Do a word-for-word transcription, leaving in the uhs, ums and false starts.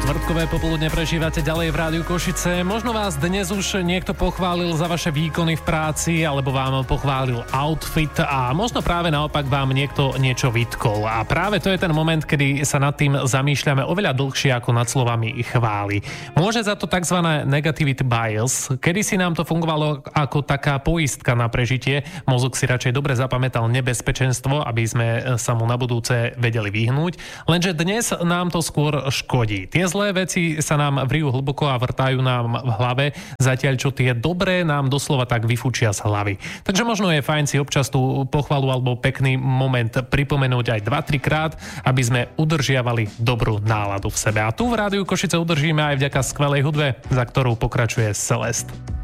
Štvrtkové popoludne prežívate ďalej v Rádiu Košice. Možno vás dnes už niekto pochválil za vaše výkony v práci, alebo vám pochválil outfit a možno práve naopak vám niekto niečo vytkol. A práve to je ten moment, kedy sa nad tým zamýšľame oveľa dlhšie ako nad slovami chvály. Môže za to tzv. Negativity bias. Kedysi nám to fungovalo ako taká poistka na prežitie. Mozog si radšej dobre zapamätal nebezpečenstvo, aby sme sa mu na budúce vedeli vyhnúť. Lenže dnes nám to skôr škodí. Tie zlé veci sa nám vrijú hlboko a vrtajú nám v hlave, zatiaľ čo tie dobré nám doslova tak vyfúčia z hlavy. Takže možno je fajn si občas tú pochvalu alebo pekný moment pripomenúť aj dva tri krát, aby sme udržiavali dobrú náladu v sebe. A tu v Rádiu Košice udržíme aj vďaka skvelej hudbe, za ktorou pokračuje Celeste.